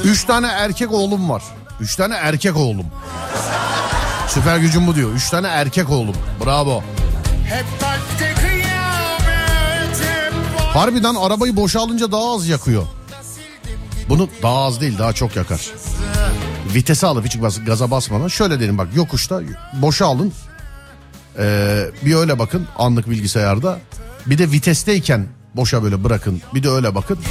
3 tane erkek oğlum var. 3 tane erkek oğlum. Süper gücüm bu diyor. 3 tane erkek oğlum. Bravo. Harbiden arabayı boşa alınca daha az yakıyor. Bunu daha az değil, daha çok yakar. Vitese alıp hiç gaza basmadan şöyle dedim, bak yokuşta boşa alın. Bir öyle bakın anlık bilgisayarda. Bir de vitesteyken boşa böyle bırakın. Bir de öyle bakın.